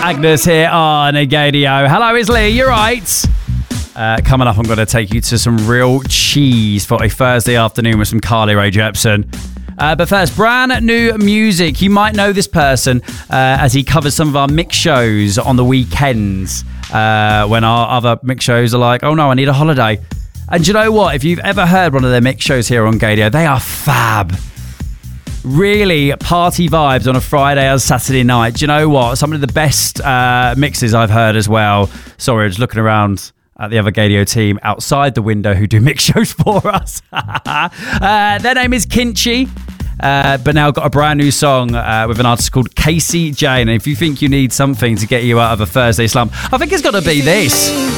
Agnes here on Gadio. Hello, it's Lee. You're right. Coming up, I'm going to take you to some real cheese for a Thursday afternoon with some Carly Rae Jepsen. But first, brand new music. You might know this person as he covers some of our mix shows on the weekends when our other mix shows are like, oh no, I need a holiday. And do you know what? If you've ever heard one of their mix shows here on Gadio, they are fab. Really party vibes on a Friday or Saturday night. Do you know what? Some of the best mixes I've heard as well. Sorry, I was looking around at the other Gadio team outside the window who do mix shows for us. Their name is Kinchi, but now got a brand new song with an artist called Casey Jane. And if you think you need something to get you out of a Thursday slump, I think it's got to be this.